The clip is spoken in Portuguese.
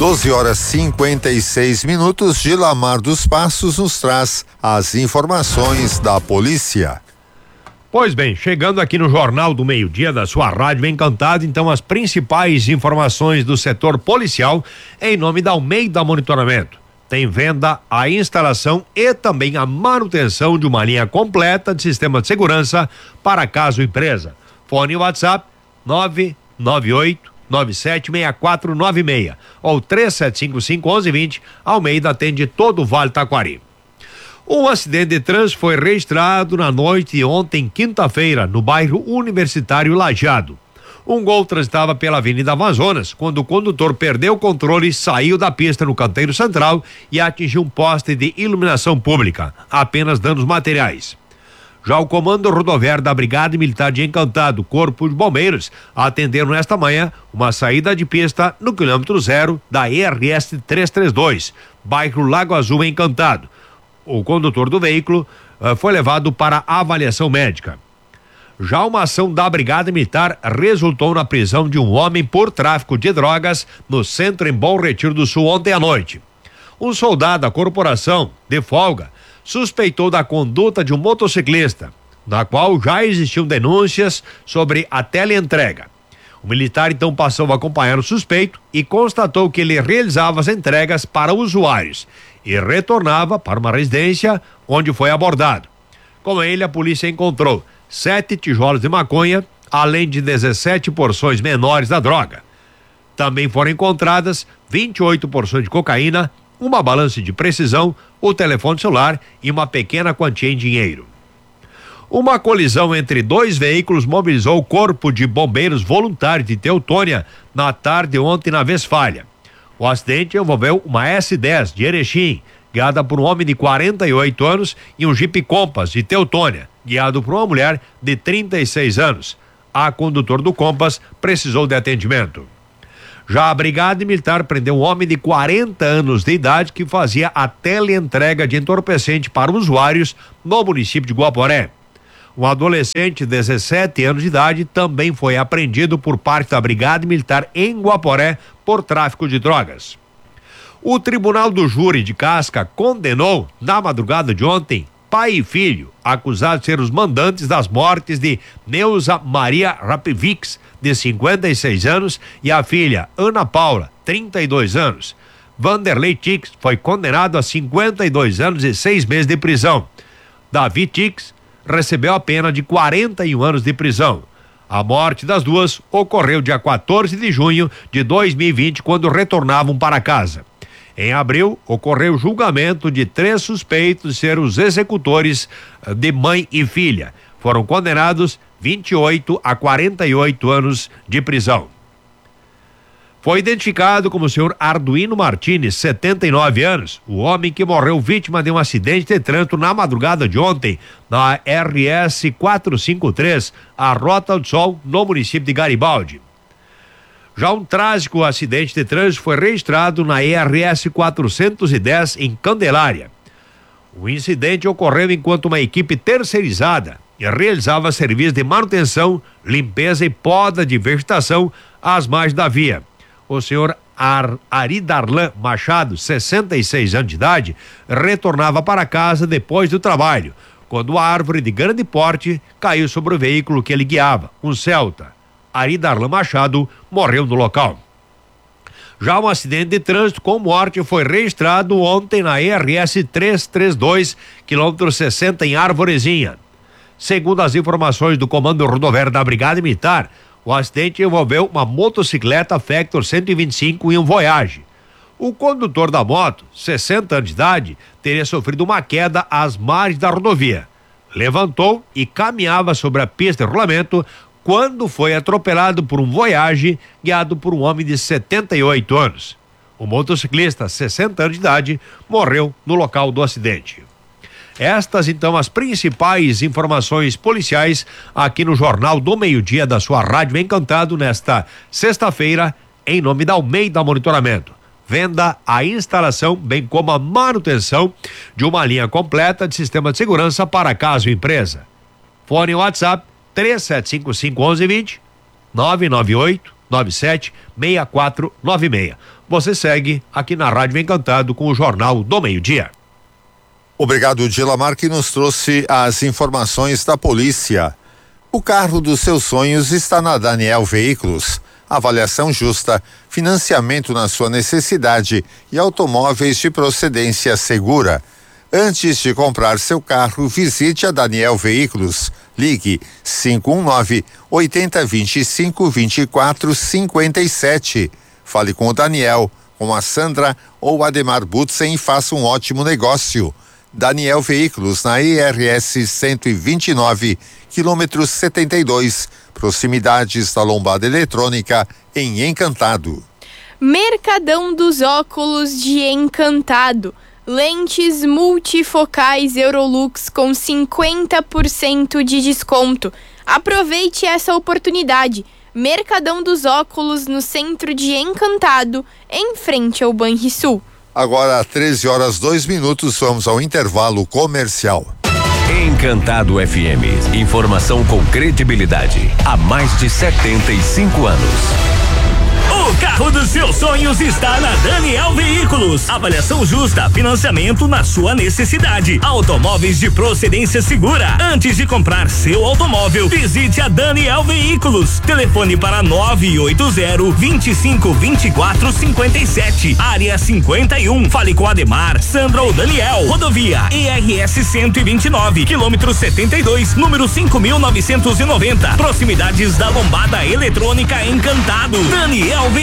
12h56. Gilamar dos Passos nos traz as informações da polícia. Pois bem, chegando aqui no Jornal do Meio-Dia da sua Rádio Encantado, então as principais informações do setor policial em nome da Almeida Monitoramento. Tem venda, a instalação e também a manutenção de uma linha completa de sistema de segurança para casa ou empresa. Fone WhatsApp 998976496 ou 3755-1120. Almeida atende todo o Vale Taquari. Um acidente de trânsito foi registrado na noite de ontem, quinta-feira, no bairro Universitário Lajeado. Um Gol transitava pela Avenida Amazonas quando o condutor perdeu o controle e saiu da pista no canteiro central e atingiu um poste de iluminação pública. Apenas danos materiais. Já o Comando Rodoviário da Brigada Militar de Encantado, Corpo de Bombeiros, atenderam nesta manhã uma saída de pista no quilômetro 0 da ERS 332, bairro Lago Azul, Encantado. O condutor do veículo foi levado para avaliação médica. Já uma ação da Brigada Militar resultou na prisão de um homem por tráfico de drogas no centro em Bom Retiro do Sul ontem à noite. Um soldado da corporação, de folga, suspeitou da conduta de um motociclista, na qual já existiam denúncias sobre a teleentrega. O militar então passou a acompanhar o suspeito e constatou que ele realizava as entregas para usuários e retornava para uma residência onde foi abordado. Com ele, a polícia encontrou 7 tijolos de maconha, além de 17 porções menores da droga. Também foram encontradas 28 porções de cocaína, uma balança de precisão, o telefone celular e uma pequena quantia em dinheiro. Uma colisão entre 2 veículos mobilizou o Corpo de Bombeiros Voluntários de Teutônia na tarde ontem na Westfália. O acidente envolveu uma S10 de Erechim, guiada por um homem de 48 anos, e um Jeep Compass de Teutônia, guiado por uma mulher de 36 anos. A condutor do Compass precisou de atendimento. Já a Brigada Militar prendeu um homem de 40 anos de idade que fazia a teleentrega de entorpecente para usuários no município de Guaporé. Um adolescente de 17 anos de idade também foi apreendido por parte da Brigada Militar em Guaporé por tráfico de drogas. O Tribunal do Júri de Casca condenou, na madrugada de ontem, pai e filho, acusados de ser os mandantes das mortes de Neuza Maria Rapevics, de 56 anos, e a filha Ana Paula, 32 anos. Vanderlei Tix foi condenado a 52 anos e 6 meses de prisão. Davi Tix recebeu a pena de 41 anos de prisão. A morte das duas ocorreu dia 14 de junho de 2020, quando retornavam para casa. Em abril, ocorreu o julgamento de 3 suspeitos de ser os executores de mãe e filha. Foram condenados 28 a 48 anos de prisão. Foi identificado como o senhor Arduino Martins, 79 anos, o homem que morreu vítima de um acidente de trânsito na madrugada de ontem, na RS 453, a Rota do Sol, no município de Garibaldi. Já um trágico acidente de trânsito foi registrado na ERS 410, em Candelária. O incidente ocorreu enquanto uma equipe terceirizada realizava serviços de manutenção, limpeza e poda de vegetação às margens da via. O senhor Aridarlan Machado, 66 anos de idade, retornava para casa depois do trabalho, quando a árvore de grande porte caiu sobre o veículo que ele guiava, um Celta. Aridarlan Machado morreu no local. Já um acidente de trânsito com morte foi registrado ontem na ERS 332, quilômetro 60, em Arvorezinha. Segundo as informações do Comando Rodoviário da Brigada Militar, o acidente envolveu uma motocicleta Factor 125 e um Voyage. O condutor da moto, 60 anos de idade, teria sofrido uma queda às margens da rodovia. Levantou e caminhava sobre a pista de rolamento quando foi atropelado por um Voyage guiado por um homem de 78 anos. O motociclista, 60 anos de idade, morreu no local do acidente. Estas, então, as principais informações policiais aqui no Jornal do Meio-Dia da sua Rádio Encantado nesta sexta-feira, em nome da Almeida Monitoramento. Venda, a instalação, bem como a manutenção de uma linha completa de sistema de segurança para casa ou empresa. Fone WhatsApp 3755-1120, 9976496. Você segue aqui na Rádio Encantado com o Jornal do Meio-Dia. Obrigado, Dilamar, que nos trouxe as informações da polícia. O carro dos seus sonhos está na Daniel Veículos. Avaliação justa, financiamento na sua necessidade e automóveis de procedência segura. Antes de comprar seu carro, visite a Daniel Veículos. Ligue 519-8025-2457. Fale com o Daniel, com a Sandra ou Ademar Butzen e faça um ótimo negócio. Daniel Veículos, na IRS 129, quilômetro 72, proximidades da Lombada Eletrônica, em Encantado. Mercadão dos Óculos de Encantado. Lentes multifocais Eurolux com 50% de desconto. Aproveite essa oportunidade. Mercadão dos Óculos, no centro de Encantado, em frente ao Banrisul. Agora, 13h02, vamos ao intervalo comercial. Encantado FM. Informação com credibilidade. Há mais de 75 anos. O carro dos seus sonhos está na Daniel Veículos. Avaliação justa, financiamento na sua necessidade. Automóveis de procedência segura. Antes de comprar seu automóvel, visite a Daniel Veículos. Telefone para 980-2524-57. Área 51. Fale com Ademar, Sandra ou Daniel. Rodovia ERS 129, quilômetro 72, número 5.990. Proximidades da Lombada Eletrônica, Encantado. Daniel Veículos.